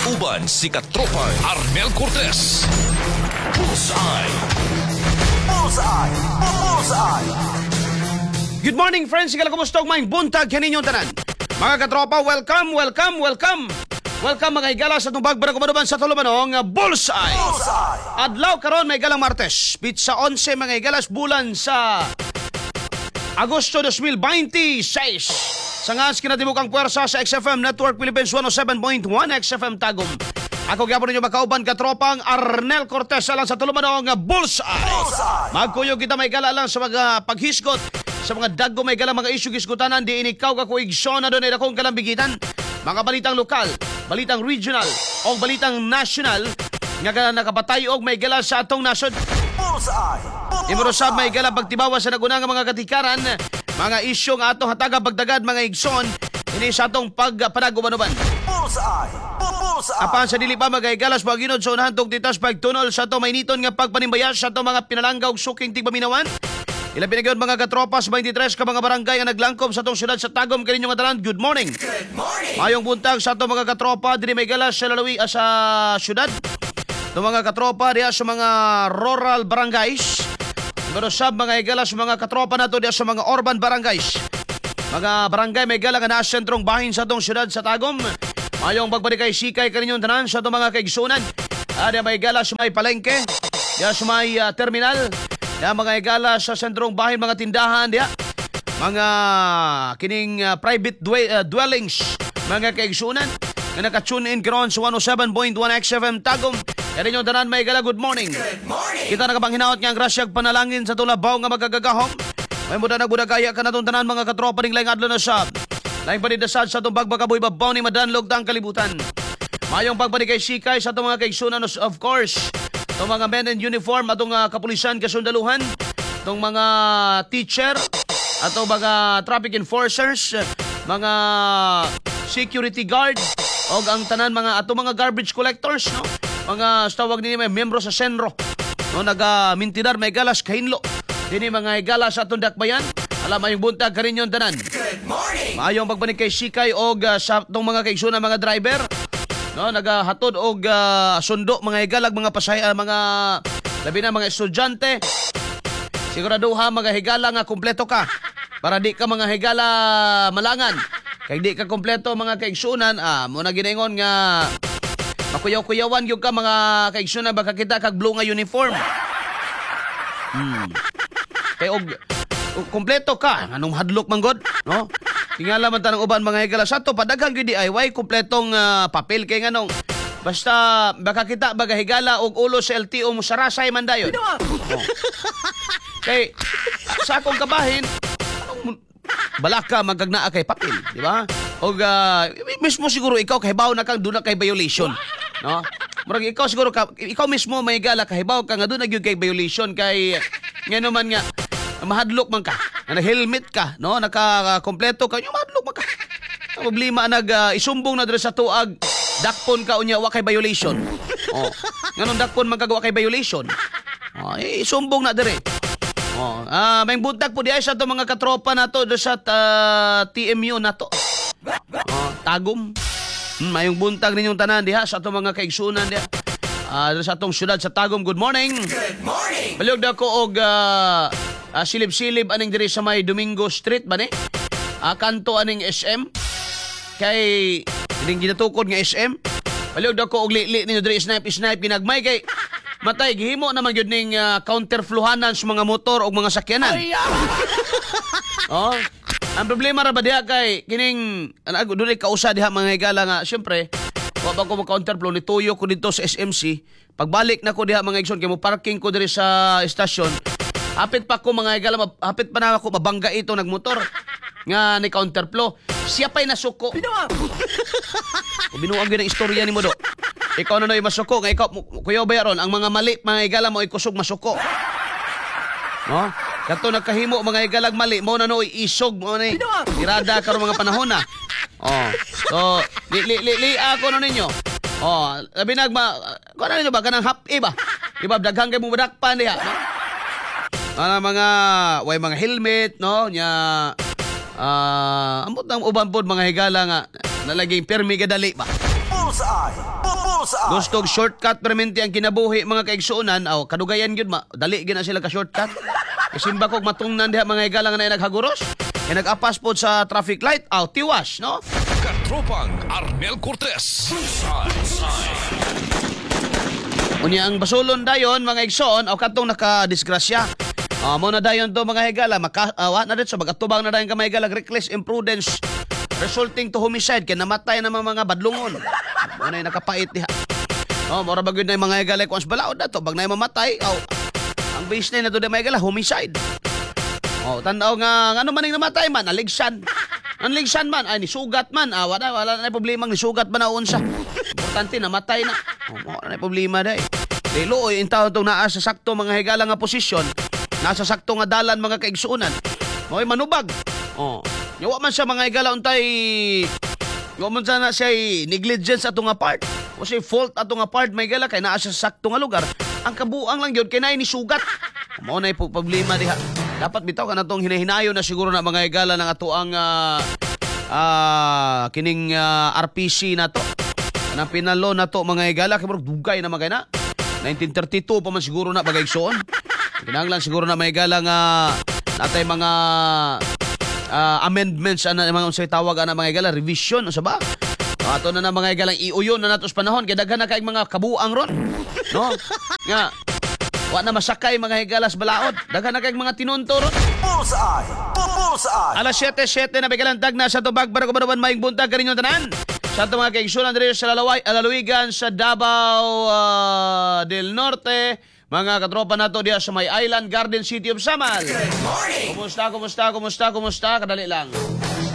Uban si Katropa Arnel Cortez. Bullseye. Bullseye! Bullseye! Good morning, friends. Sigala kumusta og maing buntag kaninyong tanan. Mga katropa, welcome. Welcome mga higala sa itong bagbara kumanuban sa tulumanong Bullseye. Adlaw karon may galang Martes. Pizza 11 mga higalas bulan sa Agosto 2026. Sa ngas kinatibukang puwersa sa XFM Network Philippines 107.1 XFM Tagum. Ako gyapon ninyo makauban katropang Arnel Cortez alang sa tulumanong Bullseye. Magkuyog kita may gala lang sa mga paghisgot sa mga daggo may galang mga isyu gisgutanan di inikaw ka kuigso na doon ay dakong kalambigitan. Mga balitang lokal, balitang regional o balitang national nga nakapatay og may gala sa atong nasod. Imorosab may gala pagtibawa sa nagunang mga katikaran, mga isyu nga atong hataga pagdagad mga igsoon ini sa atong pagpanagumanuban. Apan sa dili pa magaygalas paginod sa unahan tong titas pagtunol sa atong mainiton nga pagpanimbayas sa atong mga pinalanggaw suking tigpaminawan. Ilang pinagyon mga katropas 23 ka mga barangay nga naglangkob sa atong syudad sa Tagum kaninyo nga tanan. Good morning. Mayong buntag sa atong mga katropa diri may galas sa Lalawi sa syudad. Itong mga katropa diya sa mga rural barangays. Pero sab mga igalas mga katropa nato diya sa mga urban barangays. Mga barangay may gala nga naa sentrong bahin sa atong syudad sa Tagum. Mayong pagbarikay sikay kaninyong tanan sa atong mga kaigsunan. Diya may gala sa may palengke, diya sa may terminal, diya mga igala sa sentrong bahin mga tindahan diya. Mga kining private dwellings, mga kaigsunan nga naka-tune in karon sa 107.1 XFM Tagum. Kaninyong tanan may gala good morning. Kita nakapanghinawat nga ang grasyag panalangin sa tulabaw nga magagagahom. May muda nagbudagaya ka na itong tanan mga katropa ning laing adlo na sab. Laing panidasad sa itong bagbagaboy babaw ni madanlog tang kalibutan. Mayong pagpanikay sikay sa itong mga kaigsunan of course. Itong mga men in uniform, atong kapulisan, kasundaluhan, itong mga teacher, atong mga traffic enforcers, mga security guard, o ang tanan mga atong mga garbage collectors, no? Mga tawag nini may membro sa Senro. No, naga-mintidar may galas kahinlo. Dini mga igala sa atong dakbayan. Alam mayong buntag kaninyon tanan. Good morning. Mayong pagbanig kay sikay og sa atong mga kaigsunan mga driver. No, nagahatod og sundo mga higalag mga mga labi na mga estudyante. Siguraduha mga higala nga kumpleto ka para di ka mga higala malangan. Kay di ka kumpleto mga kaigsunan, mo na ginaingon nga makuyaw-kuyawan yung ka mga kaigsunan baka kita kag blue nga uniform. Kay og kumpleto ka anong hadlok man god, no? Tingala man tanang uban mga higala sa to padaghang gyud di ay way kumpletong papel kay nganong basta baka kita baga higala og ulo sa LTO mo sarasay man dayon. Kay sa akong kabahin balaka magkagnaa kay papel, di ba? Og mismo siguro ikaw kahibaw na kang duna kay violation, no? Murag ikaw siguro ikaw mismo may gala kahibaw ka nga duna gyud kay violation kay ngano man nga mahadlok man ka, nag-helmet ka, no? Naka-kompleto ka, yung mahadlok man ka. Ang problema isumbong na dito sa tuag, dakpon ka unya wa kay violation. Oh, nganon dakpon man kagawa kay violation. Oh, isumbong na dire. Oh, may buntag po diay sa to mga katropa nato do sa TMU nato. Oh, Tagum. Mayong buntag ninyong tanan diha sa to mga kaigsunan diha. Sa atong syudad sa Tagum. Good morning. Good morning. Baliog na ko og silib-silib aning diri sa may Domingo Street ba ni? Kanto aning SM. Kay ding ginatukod nga SM. Baliog na ko og li ninyo diri snipe ginagmay kay matay gihimo naman gyud ning counterfluhanan sa mga motor o mga sakyanan. Oh, ang problema ra ba diha kay kining dunay kausa diha mga higala nga syempre wa ba ko counterflow ni tuyo ko dito sa SMC. Pagbalik na ko diha mga igsoon kay mo parking ko diri sa estasyon. Hapit pa ko mga higala hapit pa na ako mabangga ito nagmotor nga ni counterflow. Siya pa'y nasuko. Binuang gyud ang istorya nimo do. Ikaw na masuko nga ikaw kuya bayaron ang mga mali mga higala mo ikusog masuko. No? Kato nagkahimo mga higalag mali mo na noy isog mo ni irada karon mga panahon na. Oh. So li ako na ninyo. Oh, labi nagma kuno ninyo ba kanang happy ba? Di ba daghang kay mo badakpan diha, no? Mga way mga helmet, no? Nya ambot ang uban pod mga higala nga nalaging permi gadali ba? Bullseye. Bullseye. Gustong shortcut permanente ang kinabuhi mga kaigsuonan. Aw, kadugayan gyud dali gyud na sila ka shortcut. Isimba kog matungnan diha mga higalang na naghaguros. Kaya nag-apas po sa traffic light. Aw, tiwas, no? Katropang Arnel Cortez. Bullseye. Unya ang basulon dayon mga igsoon o katong nakadisgrasya. Mo na dayon to mga higala wa na dito magatubang na dayon ka mga higala reckless imprudence resulting to homicide kay namatay na mga badlungon. Mo na nakapait diha. Mora ba gyud na yung mga higala kung balaod na to bag na mamatay. Ang base na to di mga higala homicide. Tanaw nga ano man ning namatay man aligsan. Ang ligsan man ay nisugat man. Wala na problema nisugat man na unsa. Importante namatay na. Wala na problema dai. Dilo oy intaw tong naa sa sakto mga higala nga posisyon. Nasa sakto nga dalan mga kaigsuonan. Mo'y manubag. Yawa man siya mga higala untay. Yawa man siya na siya negligence ato nga part. O siya fault ato nga part mga higala kay naa siya sa sakto nga lugar. Ang kabuang lang yun kay naay nisugat. Mao na yung problema diha. Dapat bitaw ka na itong hinahinayo na siguro na mga higala ng ato ang kining RPC na to. Anang pinalo na to mga higala. Kaya dugay na mga na. 1932 pa man siguro na bagaysoon. Kinahanglan siguro na mga higala nga natay mga amendments na mga unsay tawag na mga higala. Revision. O sa ba? Ato na mga higalang iuyon na natos panahon. Kaya daghan na kaing mga kabuang ron. No? Nga. Wa na masakay mga higalas balaod. Daghan na kayong mga tinunto ron. Bullseye. Bullseye. Alas 7:07 na bigalantag na sa tubag para kumanuban maing buntag kaninyong tanan. Sa itong mga kaigsunan dito sa Lalawigan sa Davao del Norte. Mga katropa nato diya sa may Island Garden City of Samal. Kumusta? Kadali lang.